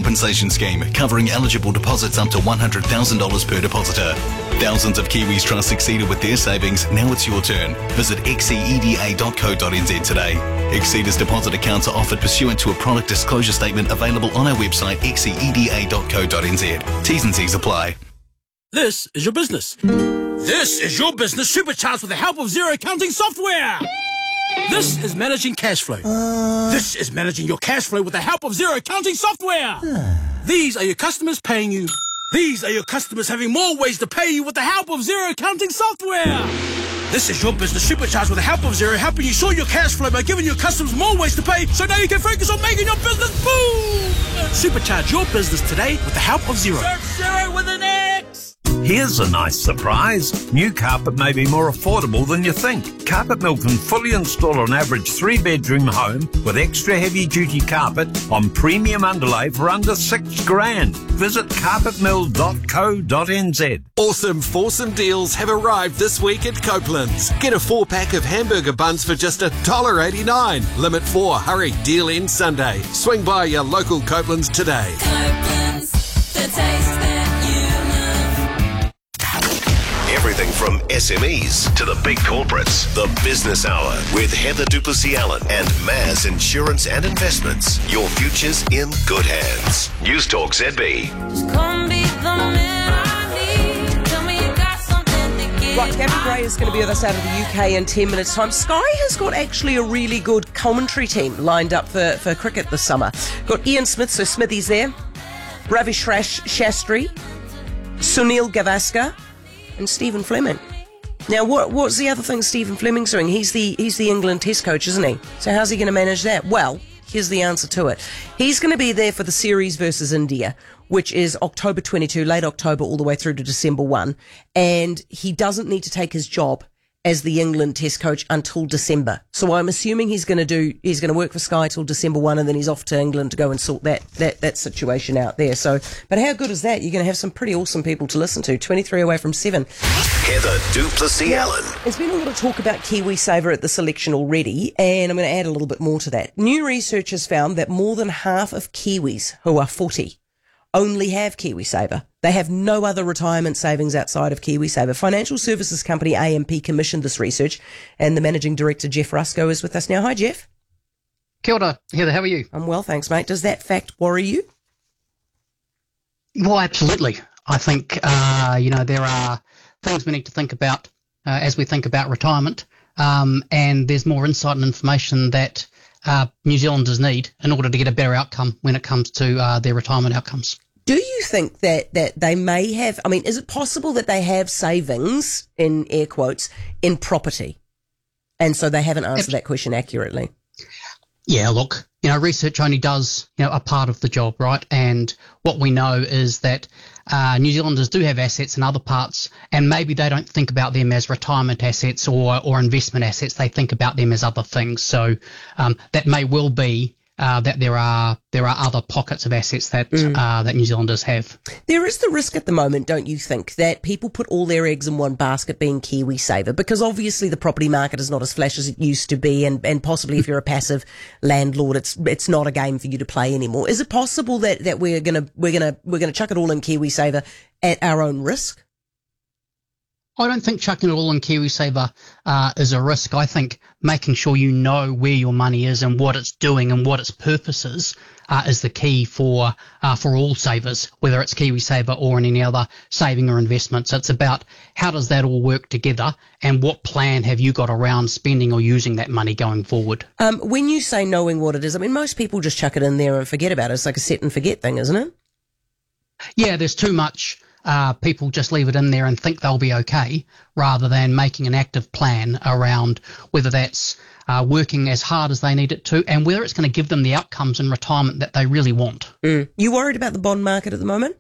compensation scheme covering eligible deposits up to $100,000 per depositor. Thousands of Kiwis trust Exceeder with their savings. Now it's your turn. Visit xceda.co.nz today. Exceeder's deposit accounts are offered pursuant to a product disclosure statement available on our website xceda.co.nz. T's and C's apply. This is your business. This is your business supercharged with the help of Xero accounting software. This is managing cash flow. This is managing your cash flow with the help of Xero accounting software. These are your customers paying you. These are your customers having more ways to pay you with the help of Xero accounting software. This is your business supercharged with the help of Xero, helping you sort your cash flow by giving your customers more ways to pay, so now you can focus on making your business boom. Supercharge your business today with the help of Xero. Search Xero with an X. Here's a nice surprise. New carpet may be more affordable than you think. Carpet Mill can fully install an average 3-bedroom home with extra heavy-duty carpet on premium underlay for under $6,000. Visit carpetmill.co.nz. Awesome foursome deals have arrived this week at Copeland's. Get a 4-pack of hamburger buns for just $1.89. Limit 4. Hurry. Deal ends Sunday. Swing by your local Copeland's today. Copeland's, the taste that you love. Everything from SMEs to the big corporates. The Business Hour with Heather Duplessis-Allen and Maz Insurance and Investments. Your future's in good hands. News Talk ZB. Just come be the man I need. Tell me you got something to give. Right, Gavin Gray is going to be with us out of the UK in 10 minutes' time. Sky has got actually a really good commentary team lined up for cricket this summer. Got Ian Smith, so Smithy's there. Ravi Shastri, Sunil Gavaskar, and Stephen Fleming. Now, what's the other thing Stephen Fleming's doing? He's the England Test coach, isn't he? So how's he going to manage that? Well, here's the answer to it. He's going to be there for the series versus India, which is October 22, late October, all the way through to December 1. And he doesn't need to take his job as the England Test coach until December. So I'm assuming he's going to work for Sky till December 1, and then he's off to England to go and sort that situation out there. So, but how good is that? You're going to have some pretty awesome people to listen to. 23 away from 7. Heather Duplessis-Allen. There's been a lot of talk about KiwiSaver at the selection already, and I'm going to add a little bit more to that. New research has found that more than half of Kiwis who are 40 only have KiwiSaver. They have no other retirement savings outside of KiwiSaver. Financial services company AMP commissioned this research, and the managing director, Jeff Rusco, is with us now. Hi, Jeff. Kia ora, Heather, how are you? I'm well, thanks, mate. Does that fact worry you? Well, absolutely. I think, there are things we need to think about as we think about retirement, and there's more insight and information that New Zealanders need in order to get a better outcome when it comes to their retirement outcomes. Do you think that they may have, is it possible that they have savings, in air quotes, in property? And so they haven't answered that question accurately? Yeah, look, research only does, a part of the job, right? And what we know is that New Zealanders do have assets in other parts, and maybe they don't think about them as retirement assets or investment assets. They think about them as other things. So that may well be that there are other pockets of assets that that New Zealanders have. There is the risk at the moment, don't you think, that people put all their eggs in one basket being KiwiSaver, because obviously the property market is not as flash as it used to be, and possibly if you're a passive landlord, it's not a game for you to play anymore. Is it possible that we're gonna chuck it all in KiwiSaver at our own risk? I don't think chucking it all in KiwiSaver is a risk. I think making sure you know where your money is and what it's doing and what its purpose is the key for all savers, whether it's KiwiSaver or in any other saving or investment. So it's about how does that all work together, and what plan have you got around spending or using that money going forward? When you say knowing what it is, most people just chuck it in there and forget about it. It's like a set and forget thing, isn't it? Yeah, there's too much. People just leave it in there and think they'll be okay, rather than making an active plan around whether that's working as hard as they need it to, and whether it's going to give them the outcomes in retirement that they really want. You worried about the bond market at the moment?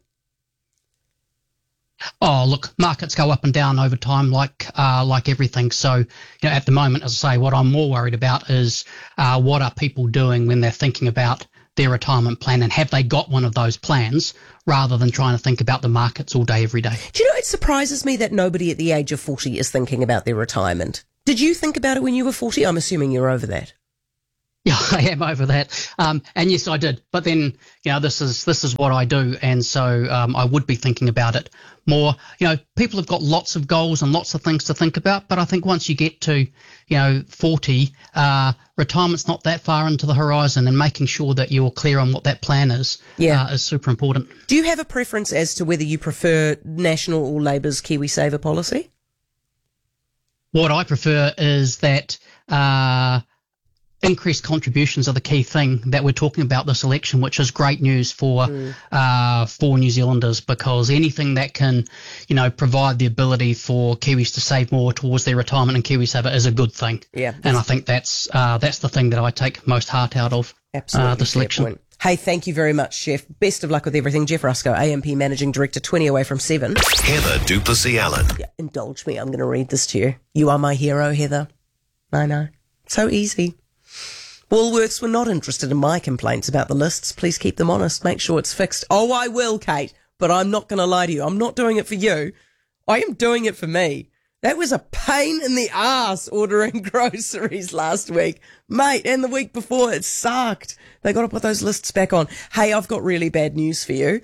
Oh, look, markets go up and down over time like everything. So, at the moment, as I say, what I'm more worried about is what are people doing when they're thinking about their retirement plan, and have they got one of those plans, rather than trying to think about the markets all day, every day. Do you know, it surprises me that nobody at the age of 40 is thinking about their retirement. Did you think about it when you were 40? I'm assuming you're over that. Yeah, I am over that. And yes, I did. But then, this is what I do. And so I would be thinking about it more. People have got lots of goals and lots of things to think about. But I think once you get to, 40, retirement's not that far into the horizon, and making sure that you're clear on what that plan is super important. Do you have a preference as to whether you prefer National or Labour's KiwiSaver policy? What I prefer is that increased contributions are the key thing that we're talking about this election, which is great news for New Zealanders, because anything that can, provide the ability for Kiwis to save more towards their retirement and KiwiSaver is a good thing. Yeah. And I think that's the thing that I take most heart out of this election. Point. Hey, thank you very much, Jeff. Best of luck with everything. Jeff Rusco, AMP Managing Director, 20 away from 7. Heather Duplessis Allen. Yeah, indulge me. I'm going to read this to you. You are my hero, Heather. I know. So easy. Woolworths were not interested in my complaints about the lists. Please keep them honest. Make sure it's fixed. Oh, I will, Kate. But I'm not going to lie to you. I'm not doing it for you. I am doing it for me. That was a pain in the ass ordering groceries last week. Mate, and the week before, it sucked. They got to put those lists back on. Hey, I've got really bad news for you.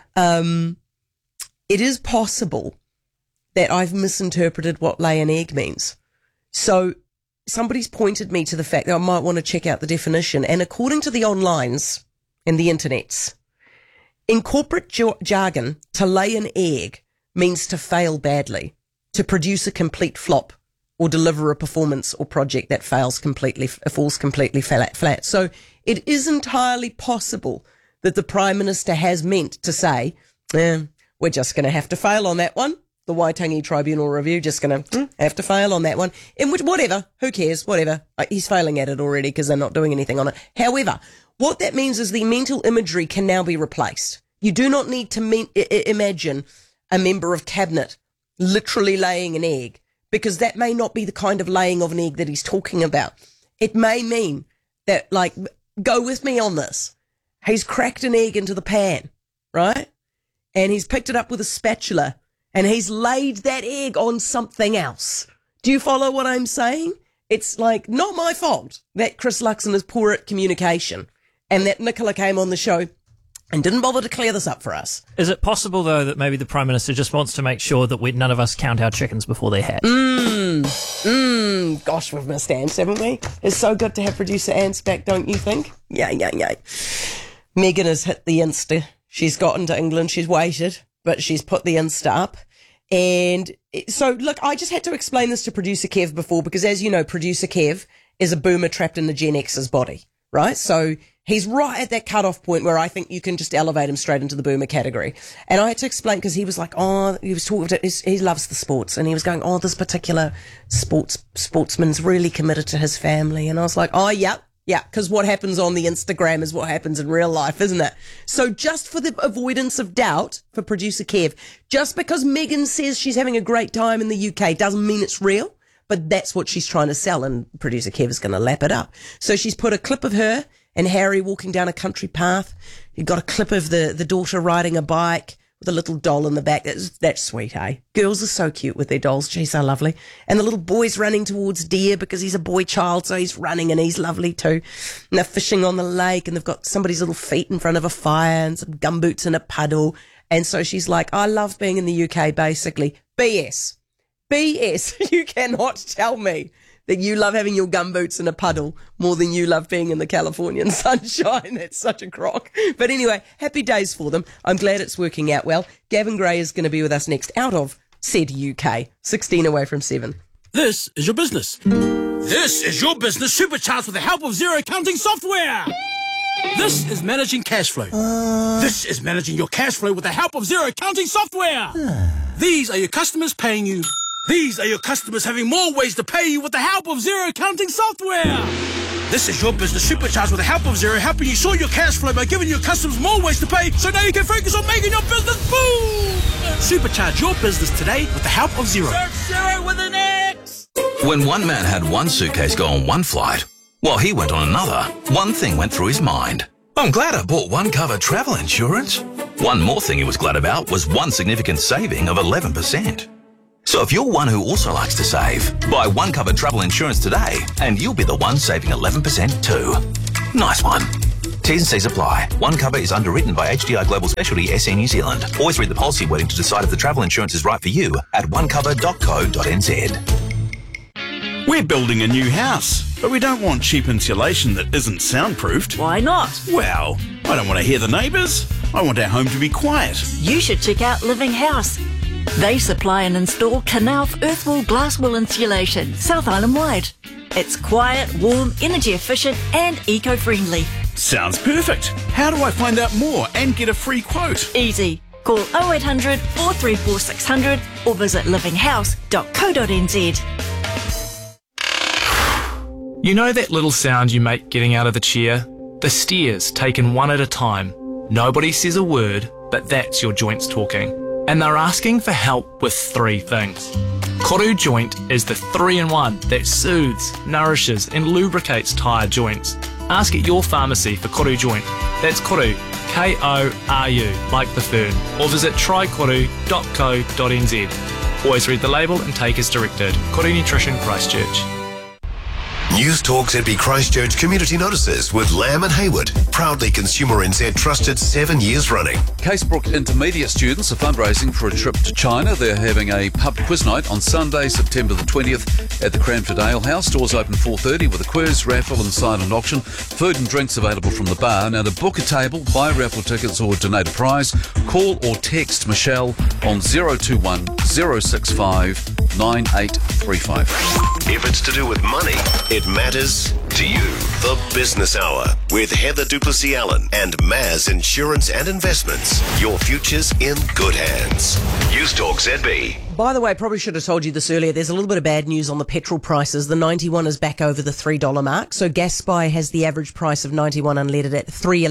It is possible that I've misinterpreted what lay an egg means. So somebody's pointed me to the fact that I might want to check out the definition. And according to the onlines and the internets, in corporate jargon, to lay an egg means to fail badly, to produce a complete flop, or deliver a performance or project that falls completely flat. So it is entirely possible that the Prime Minister has meant to say, we're just going to have to fail on that one. The Waitangi Tribunal Review just going to have to fail on that one. In which, whatever, who cares, whatever. He's failing at it already because they're not doing anything on it. However, what that means is the mental imagery can now be replaced. You do not need to imagine a member of cabinet literally laying an egg, because that may not be the kind of laying of an egg that he's talking about. It may mean that, go with me on this. He's cracked an egg into the pan, right? And he's picked it up with a spatula and he's laid that egg on something else. Do you follow what I'm saying? It's not my fault that Chris Luxon is poor at communication and that Nicola came on the show and didn't bother to clear this up for us. Is it possible, though, that maybe the Prime Minister just wants to make sure that none of us count our chickens before they hatch? Gosh, we've missed Ants, haven't we? It's so good to have producer Ants back, don't you think? Yeah. Megan has hit the Insta. She's gotten to England. She's waited, but she's put the Insta up. And so, look, I just had to explain this to producer Kev before, because as you know, producer Kev is a boomer trapped in the Gen X's body, right? So he's right at that cutoff point where I think you can just elevate him straight into the boomer category. And I had to explain, because he was like, he was talking to, he loves the sports, and he was going, this particular sportsman's really committed to his family. And I was like, yeah, because what happens on the Instagram is what happens in real life, isn't it? So just for the avoidance of doubt for producer Kev, just because Megan says she's having a great time in the UK doesn't mean it's real, but that's what she's trying to sell, and producer Kev is going to lap it up. So she's put a clip of her and Harry walking down a country path. You've got a clip of the daughter riding a bike with a little doll in the back. That's sweet, eh? Girls are so cute with their dolls. She's so lovely. And the little boy's running towards deer because he's a boy child, so he's running and he's lovely too. And they're fishing on the lake, and they've got somebody's little feet in front of a fire and some gumboots in a puddle. And so she's like, I love being in the UK, basically. BS. You cannot tell me that you love having your gumboots in a puddle more than you love being in the Californian sunshine. That's such a crock. But anyway, happy days for them. I'm glad it's working out well. Gavin Gray is going to be with us next out of said UK. 16 away from 7. This is your business. This is your business supercharged with the help of Xero accounting software. This is managing cash flow. This is managing your cash flow with the help of Xero accounting software. These are your customers paying you. These are your customers having more ways to pay you with the help of Xero accounting software. This is your business supercharged with the help of Xero, helping you sort your cash flow by giving your customers more ways to pay, so now you can focus on making your business boom. Supercharge your business today with the help of Xero. Search Xero with an X! When one man had one suitcase go on one flight, while he went on another, one thing went through his mind. I'm glad I bought one cover travel insurance. One more thing he was glad about was one significant saving of 11%. So if you're one who also likes to save, buy One Cover travel insurance today and you'll be the one saving 11% too. Nice one. T's and C's apply. One Cover is underwritten by HDI Global Specialty SE New Zealand. Always read the policy wording to decide if the travel insurance is right for you at onecover.co.nz. We're building a new house, but we don't want cheap insulation that isn't soundproofed. Why not? Well, I don't want to hear the neighbours. I want our home to be quiet. You should check out Living House. They supply and install Knauf earthwall glasswool insulation, South Island wide. It's quiet, warm, energy efficient and eco-friendly. Sounds perfect. How do I find out more and get a free quote? Easy. Call 0800 434 600 or visit livinghouse.co.nz. You know that little sound you make getting out of the chair? The stairs taken one at a time. Nobody says a word, but that's your joints talking. And they're asking for help with 3 things. Koru Joint is the 3-in-1 that soothes, nourishes and lubricates tired joints. Ask at your pharmacy for Koru Joint. That's Koru, K-O-R-U, like the fern. Or visit trykoru.co.nz. Always read the label and take as directed. Koru Nutrition, Christchurch. News Talk ZB Christchurch Community Notices with Lamb and Hayward. Proudly Consumer NZ trusted 7 years running. Casebrook Intermediate students are fundraising for a trip to China. They're having a pub quiz night on Sunday, September the 20th at the Cranford Ale House. Doors open 4:30 with a quiz, raffle and silent auction. Food and drinks available from the bar. Now to book a table, buy raffle tickets or donate a prize, call or text Michelle on 021 065 9835. If it's to do with money, it matters to you. The Business Hour with Heather Duplessis Allen and Maz Insurance and Investments. Your future's in good hands. News Talk ZB. By the way, probably should have told you this earlier. There's a little bit of bad news on the petrol prices. The 91 is back over the $3 mark. So Gas Spy has the average price of 91 unleaded at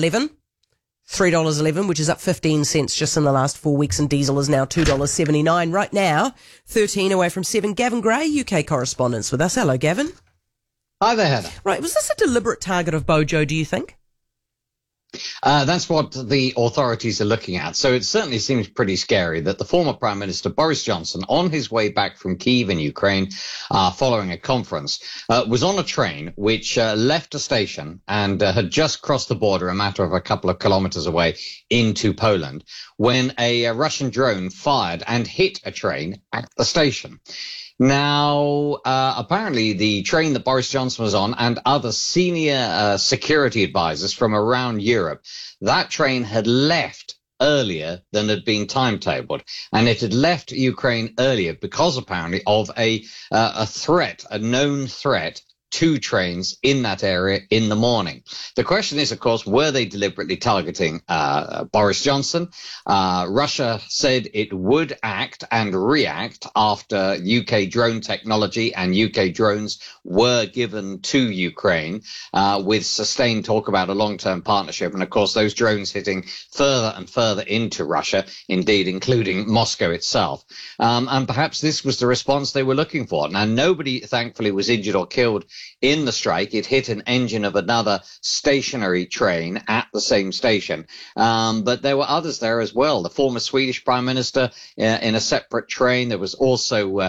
$3.11, which is up 15 cents just in the last 4 weeks, and diesel is now $2.79. Right now, 13 away from 7. Gavin Gray, UK correspondent, with us. Hello, Gavin. Hi there, Heather. Right, was this a deliberate target of Bojo, do you think? That's what the authorities are looking at. So it certainly seems pretty scary that the former Prime Minister Boris Johnson, on his way back from Kyiv in Ukraine, following a conference, was on a train which left a station and had just crossed the border a matter of a couple of kilometers away into Poland when a Russian drone fired and hit a train at the station. Now, apparently the train that Boris Johnson was on and other senior security advisors from around Europe, that train had left earlier than had been timetabled. And it had left Ukraine earlier because apparently of a threat, a known threat to trains in that area in the morning. The question is, of course, were they deliberately targeting Boris Johnson? Russia said it would act and react after UK drone technology and UK drones were given to Ukraine, with sustained talk about a long-term partnership. And, of course, those drones hitting further and further into Russia, indeed, including Moscow itself. And perhaps this was the response they were looking for. Now, nobody, thankfully, was injured or killed in the strike. It hit an engine of another stationary train at the same station. But there were others there as well. The former Swedish Prime Minister in a separate train. There was also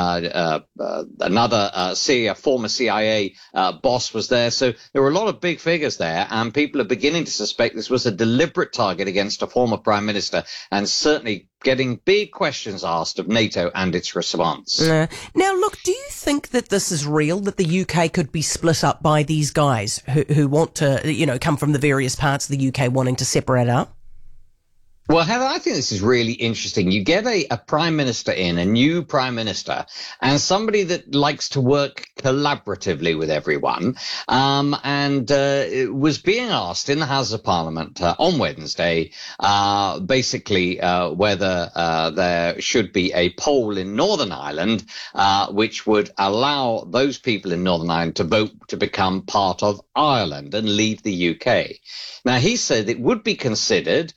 another former CIA boss was there. So there were a lot of big figures there, and people are beginning to suspect this was a deliberate target against a former Prime Minister, and certainly getting big questions asked of NATO and its response. Now, look, do you think that this is real, that the UK could be split up by these guys who want to, come from the various parts of the UK wanting to separate up? Well, Heather, I think this is really interesting. You get a prime minister in, a new prime minister, and somebody that likes to work collaboratively with everyone, and was being asked in the House of Parliament on Wednesday, basically whether there should be a poll in Northern Ireland, which would allow those people in Northern Ireland to vote to become part of Ireland and leave the UK. Now, he said it would be considered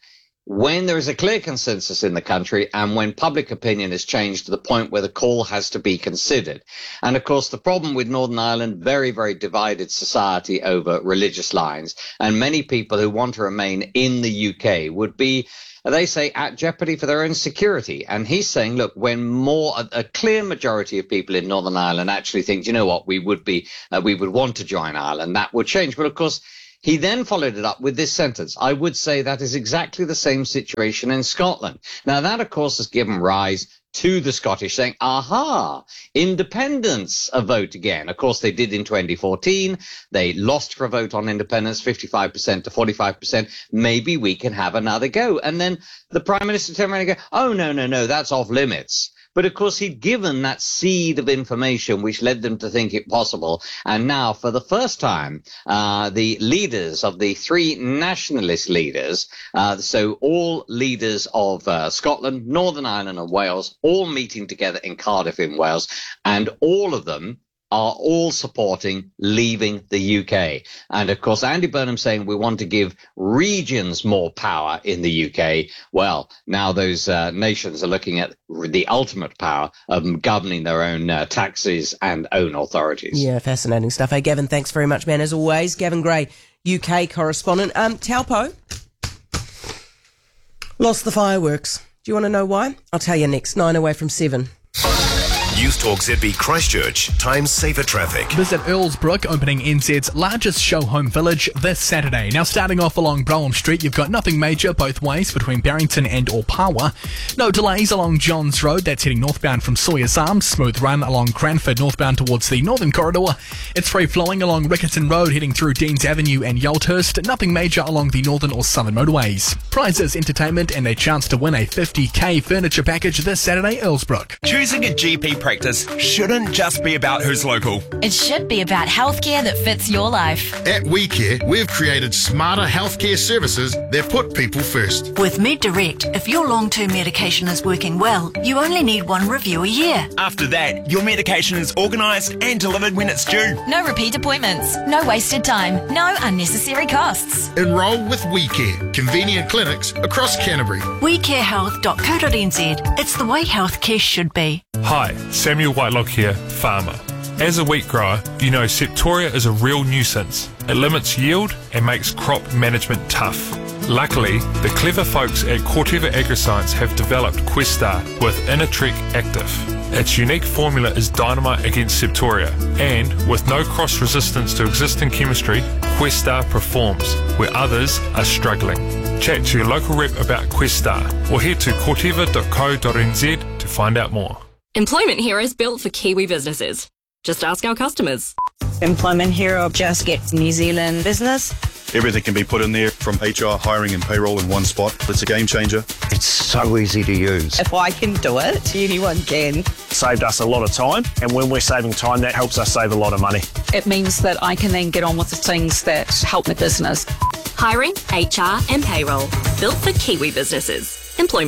when there is a clear consensus in the country and when public opinion is changed to the point where the call has to be considered. And of course, the problem with Northern Ireland, very, very divided society over religious lines. And many people who want to remain in the UK would be, they say, at jeopardy for their own security. And he's saying, look, when a clear majority of people in Northern Ireland actually think, you know what, we would want to join Ireland, that would change. But of course, he then followed it up with this sentence: I would say that is exactly the same situation in Scotland. Now, that, of course, has given rise to the Scottish saying, aha, independence a vote again. Of course, they did in 2014. They lost for a vote on independence, 55% to 45%. Maybe we can have another go. And then the Prime Minister turned around and go, oh, no, that's off limits. But, of course, he'd given that seed of information which led them to think it possible. And now, for the first time, the leaders of the three nationalist leaders, so all leaders of Scotland, Northern Ireland and Wales, all meeting together in Cardiff in Wales, and all of them are all supporting leaving the UK. And, of course, Andy Burnham saying we want to give regions more power in the UK. Well, now those nations are looking at the ultimate power of governing their own taxes and own authorities. Yeah, fascinating stuff. Hey, Gavin, thanks very much, man. As always, Gavin Gray, UK correspondent. Taupo lost the fireworks. Do you want to know why? I'll tell you next. 9 away from 7. News Talk ZB Christchurch. Time saver traffic. Visit Earlsbrook, opening NZ's largest show home village this Saturday. Now, starting off along Brougham Street, you've got nothing major both ways between Barrington and Opawa. No delays along Johns Road, that's heading northbound from Sawyers Arms. Smooth run along Cranford, northbound towards the Northern Corridor. It's free flowing along Rickerton Road, heading through Deans Avenue and Yalthurst. Nothing major along the Northern or Southern motorways. Prizes, entertainment, and a chance to win a $50,000 furniture package this Saturday, Earlsbrook. Choosing a GP practice shouldn't just be about who's local. It should be about healthcare that fits your life. At WeCare, we've created smarter healthcare services that put people first. With MedDirect, if your long-term medication is working well, you only need one review a year. After that, your medication is organised and delivered when it's due. No repeat appointments, no wasted time, no unnecessary costs. Enrol with WeCare, convenient clinics across Canterbury. WeCareHealth.co.nz. It's the way healthcare should be. Hi, Samuel Whitelock here, farmer. As a wheat grower, you know Septoria is a real nuisance. It limits yield and makes crop management tough. Luckily, the clever folks at Corteva Agriscience have developed Questar with Innertrek Active. Its unique formula is dynamite against Septoria, and with no cross resistance to existing chemistry, Questar performs where others are struggling. Chat to your local rep about Questar or head to corteva.co.nz to find out more. Employment Hero is built for Kiwi businesses. Just ask our customers. Employment Hero just gets New Zealand business. Everything can be put in there, from HR, hiring and payroll in one spot. It's a game changer. It's so easy to use. If I can do it, anyone can. Saved us a lot of time, and when we're saving time, that helps us save a lot of money. It means that I can then get on with the things that help my business. Hiring, HR and payroll. Built for Kiwi businesses. Employment